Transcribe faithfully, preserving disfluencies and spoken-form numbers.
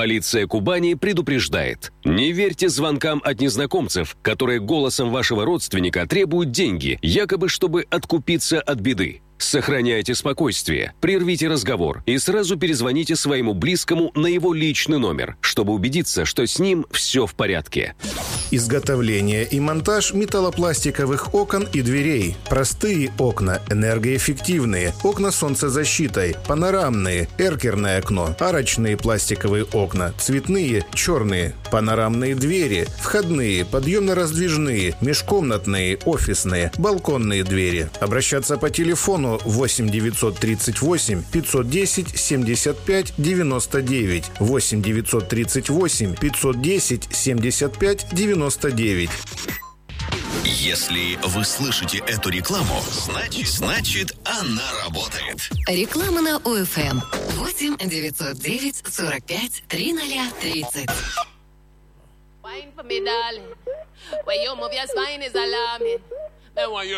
Полиция Кубани предупреждает. Не верьте звонкам от незнакомцев, которые голосом вашего родственника требуют деньги, якобы чтобы откупиться от беды. Сохраняйте спокойствие, прервите разговор и сразу перезвоните своему близкому на его личный номер, чтобы убедиться, что с ним все в порядке. Изготовление и монтаж металлопластиковых окон и дверей. Простые окна, энергоэффективные, окна с солнцезащитой, панорамные, эркерное окно, арочные пластиковые окна, цветные, черные, панорамные двери, входные, подъемно-раздвижные, межкомнатные, офисные, балконные двери. Обращаться по телефону восемь девятьсот тридцать восемь пятьсот десять семьдесят пять девяносто девять, восемь девятьсот тридцать восемь пятьсот десять семьдесят пять девяносто девять. Если вы слышите эту рекламу, значит, значит она работает. Реклама на ОФМ. восемь девятьсот девять сорок пять тридцать тридцать. Wine for me, darling. When you move your spine is alarming. Then when you